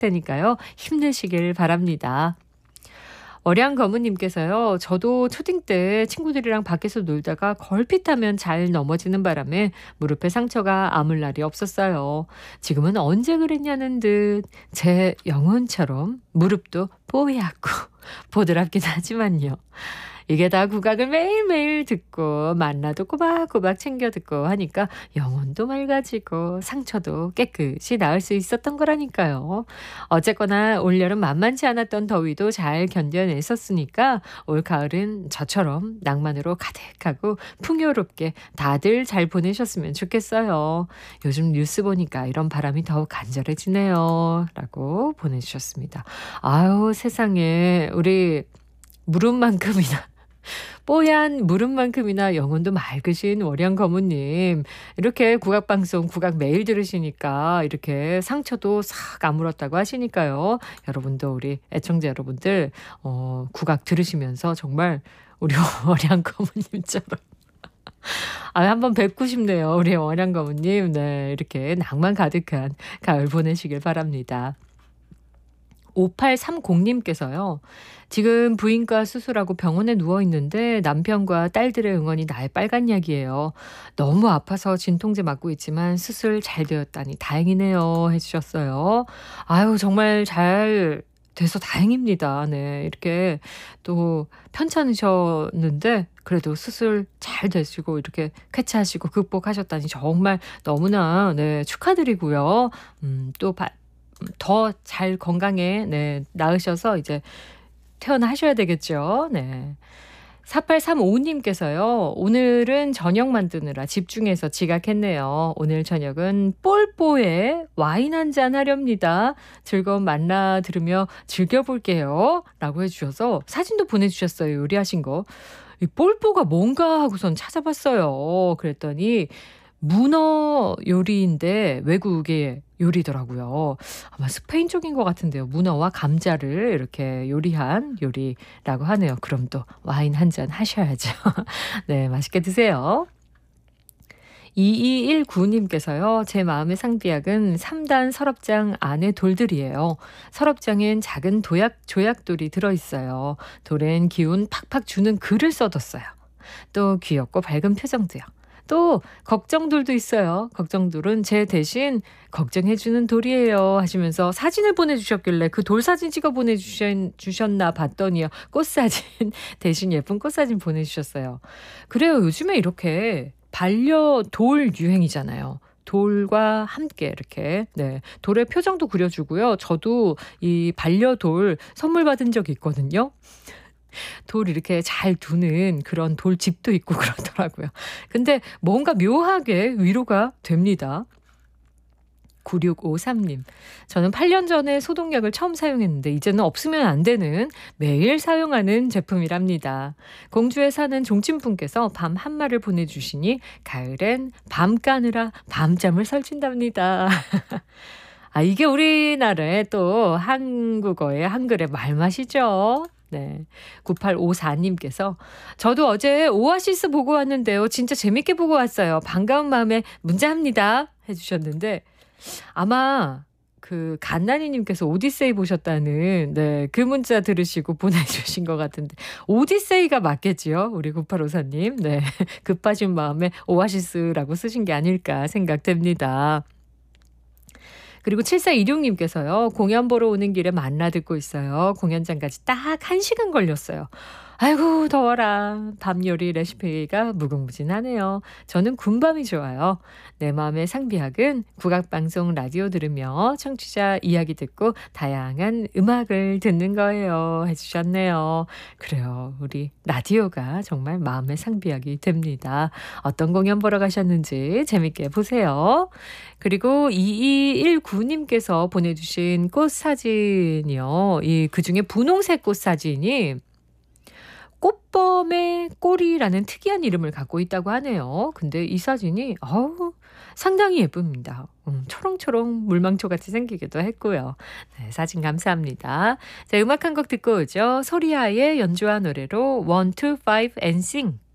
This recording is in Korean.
테니까요. 힘내시길 바랍니다. 월양거무님께서요. 저도 초딩 때 친구들이랑 밖에서 놀다가 걸핏하면 잘 넘어지는 바람에 무릎에 상처가 아물 날이 없었어요. 지금은 언제 그랬냐는 듯 제 영혼처럼 무릎도 뽀얗고 보드랍긴 하지만요. 이게 다 국악을 매일매일 듣고 만나도 꼬박꼬박 챙겨 듣고 하니까 영혼도 맑아지고 상처도 깨끗이 나을 수 있었던 거라니까요. 어쨌거나 올여름 만만치 않았던 더위도 잘 견뎌냈었으니까 올 가을은 저처럼 낭만으로 가득하고 풍요롭게 다들 잘 보내셨으면 좋겠어요. 요즘 뉴스 보니까 이런 바람이 더욱 간절해지네요. 라고 보내주셨습니다. 아유 세상에 우리 무릎만큼이나 뽀얀 무릎만큼이나 영혼도 맑으신 월양거무님 이렇게 국악방송 국악 매일 들으시니까 이렇게 상처도 싹 아물었다고 하시니까요. 여러분도 우리 애청자 여러분들 국악 들으시면서 정말 우리 월양거무님처럼 한번 뵙고 싶네요. 우리 월양거무님. 네, 이렇게 낭만 가득한 가을 보내시길 바랍니다. 5830님께서요. 지금 부인과 수술하고 병원에 누워있는데 남편과 딸들의 응원이 나의 빨간 약이에요. 너무 아파서 진통제 맞고 있지만 수술 잘 되었다니 다행이네요. 해주셨어요. 아유 정말 잘 돼서 다행입니다. 네, 이렇게 또 편찮으셨는데 그래도 수술 잘 되시고 이렇게 쾌차하시고 극복하셨다니 정말 너무나 네, 축하드리고요. 또 더 잘 건강에 네, 나으셔서 이제 퇴원하셔야 되겠죠. 네. 4835님께서요. 오늘은 저녁 만드느라 집중해서 지각했네요. 오늘 저녁은 뽀뽀에 와인 한잔 하렵니다. 즐거운 만나 들으며 즐겨볼게요. 라고 해주셔서 사진도 보내주셨어요. 요리하신 거. 이 뽀뽀가 뭔가 하고선 찾아봤어요. 그랬더니 문어 요리인데 외국의 요리더라고요. 아마 스페인 쪽인 것 같은데요. 문어와 감자를 이렇게 요리한 요리라고 하네요. 그럼 또 와인 한 잔 하셔야죠. 네, 맛있게 드세요. 2219님께서요. 제 마음의 상비약은 3단 서랍장 안에 돌들이에요. 서랍장엔 작은 조약돌이 들어있어요. 돌엔 기운 팍팍 주는 글을 써뒀어요. 또 귀엽고 밝은 표정도요. 또 걱정돌도 있어요. 걱정돌은 제 대신 걱정해주는 돌이에요 하시면서 사진을 보내주셨길래 그 돌 사진 찍어 보내주셨나 봤더니요. 꽃사진 대신 예쁜 꽃사진 보내주셨어요. 그래요. 요즘에 이렇게 반려돌 유행이잖아요. 돌과 함께 이렇게 네, 돌의 표정도 그려주고요. 저도 이 반려돌 선물 받은 적이 있거든요. 돌 이렇게 잘 두는 그런 돌집도 있고 그러더라고요. 근데 뭔가 묘하게 위로가 됩니다. 9653님. 저는 8년 전에 소독약을 처음 사용했는데 이제는 없으면 안 되는 매일 사용하는 제품이랍니다. 공주에 사는 종친분께서 밤 한마를 보내주시니 가을엔 밤 까느라 밤잠을 설친답니다. 이게 우리나라의 또 한국어의 한글의 말맛이죠. 네. 9854님께서 저도 어제 오아시스 보고 왔는데요. 진짜 재밌게 보고 왔어요. 반가운 마음에 문자합니다. 해주셨는데 아마 그 갓나니님께서 오디세이 보셨다는 네, 그 문자 들으시고 보내주신 것 같은데 오디세이가 맞겠지요? 우리 9854님. 네. 급하신 마음에 오아시스라고 쓰신 게 아닐까 생각됩니다. 그리고 7426님께서요. 공연 보러 오는 길에 만나 듣고 있어요. 공연장까지 딱 1시간 걸렸어요. 아이고 더워라. 밤 요리 레시피가 무궁무진하네요. 저는 군밤이 좋아요. 내 마음의 상비약은 국악방송 라디오 들으며 청취자 이야기 듣고 다양한 음악을 듣는 거예요. 해주셨네요. 그래요. 우리 라디오가 정말 마음의 상비약이 됩니다. 어떤 공연 보러 가셨는지 재밌게 보세요. 그리고 2219님께서 보내주신 꽃 사진이요. 그중에 분홍색 꽃 사진이 꽃범의 꼬리라는 특이한 이름을 갖고 있다고 하네요. 근데 이 사진이 상당히 예쁩니다. 초롱초롱 물망초같이 생기기도 했고요. 네, 사진 감사합니다. 자, 음악 한 곡 듣고 오죠. 소리아의 연주한 노래로 1, 2, 5 and sing.